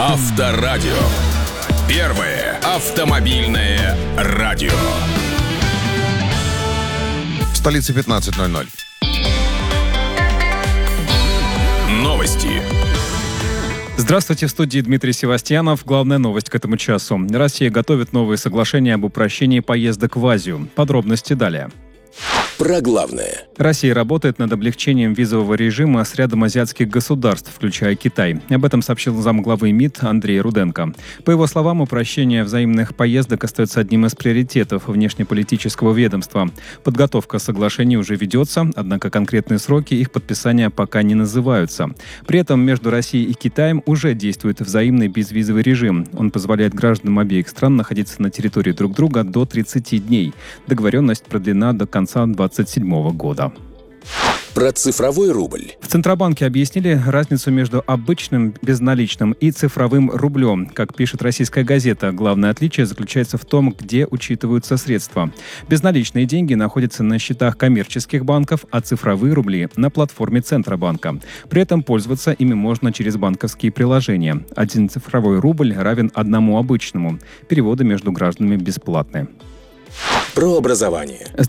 Авторадио. Первое автомобильное радио. В столице 15:00. Новости. Здравствуйте, в студии Дмитрий Севастьянов. Главная новость к этому часу. Россия готовит новые соглашения об упрощении поездок в Азию. Подробности далее. Про главное. Россия работает над облегчением визового режима с рядом азиатских государств, включая Китай. Об этом сообщил замглавы МИД Андрей Руденко. По его словам, упрощение взаимных поездок остается одним из приоритетов внешнеполитического ведомства. Подготовка соглашений уже ведется, однако конкретные сроки их подписания пока не называются. При этом между Россией и Китаем уже действует взаимный безвизовый режим. Он позволяет гражданам обеих стран находиться на территории друг друга до 30 дней. Договоренность продлена до конца 2027 года. Про цифровой рубль. В Центробанке объяснили разницу между обычным безналичным и цифровым рублем. Как пишет российская газета, главное отличие заключается в том, где учитываются средства. Безналичные деньги находятся на счетах коммерческих банков, а цифровые рубли – на платформе Центробанка. При этом пользоваться ими можно через банковские приложения. Один цифровой рубль равен одному обычному. Переводы между гражданами бесплатны. Про образование. С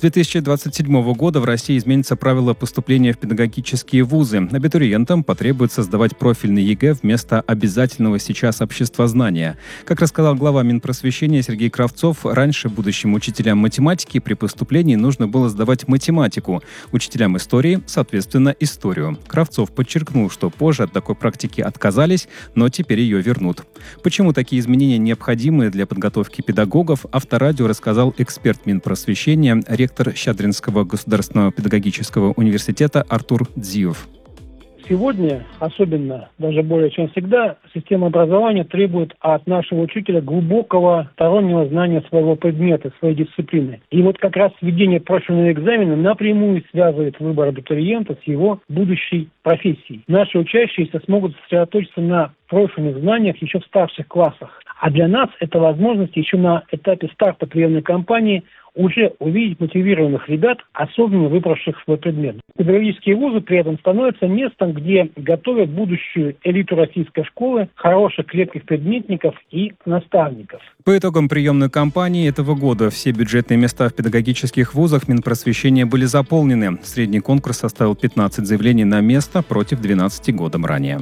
2027 года в России изменятся правила поступления в педагогические вузы. Абитуриентам потребуется сдавать профильный ЕГЭ вместо обязательного сейчас обществознания. Как рассказал глава Минпросвещения Сергей Кравцов, раньше будущим учителям математики при поступлении нужно было сдавать математику, учителям истории, соответственно, историю. Кравцов подчеркнул, что позже от такой практики отказались, но теперь ее вернут. Почему такие изменения необходимы для подготовки педагогов, Авторадио рассказал эксперт Минпросвещения, ректор Щадринского государственного педагогического университета Артур Дзиев. Сегодня, особенно, даже более чем всегда, система образования требует от нашего учителя глубокого стороннего знания своего предмета, своей дисциплины. И вот как раз введение профильного экзамена напрямую связывает выбор абитуриента с его будущей профессией. Наши учащиеся смогут сосредоточиться на профильных знаниях еще в старших классах. А для нас это возможность еще на этапе старта приемной кампании уже увидеть мотивированных ребят, особенно выбравших свой предмет. Педагогические вузы при этом становятся местом, где готовят будущую элиту российской школы, хороших, крепких предметников и наставников. По итогам приемной кампании этого года все бюджетные места в педагогических вузах Минпросвещения были заполнены. Средний конкурс составил 15 заявлений на место против 12 годом ранее.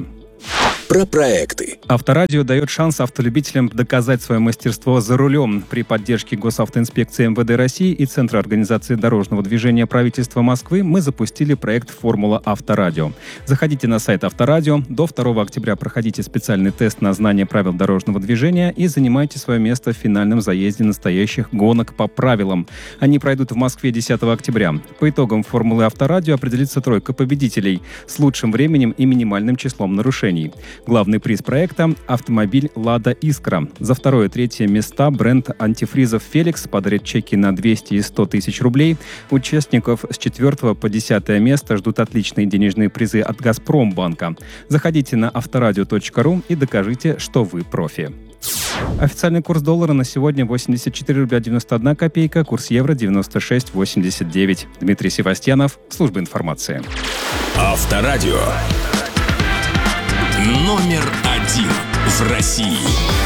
Про проекты. Авторадио дает шанс автолюбителям доказать свое мастерство за рулем. При поддержке Госавтоинспекции МВД России и Центра организации дорожного движения правительства Москвы мы запустили проект «Формула Авторадио». Заходите на сайт Авторадио. До 2 октября проходите специальный тест на знание правил дорожного движения и занимайте свое место в финальном заезде настоящих гонок по правилам. Они пройдут в Москве 10 октября. По итогам «Формулы Авторадио» определится тройка победителей с лучшим временем и минимальным числом нарушений. Главный приз проекта – автомобиль «Лада Искра». За 2 и 3 места бренд антифризов «Феликс» подарит чеки на 200 и 100 тысяч рублей. Участников с 4 по 10 место ждут отличные денежные призы от «Газпромбанка». Заходите на авторадио.ру и докажите, что вы профи. Официальный курс доллара на сегодня 84 рубля 91 копейка, курс евро 96,89. Дмитрий Севастьянов, служба информации. Авторадио. Номер 1 в России.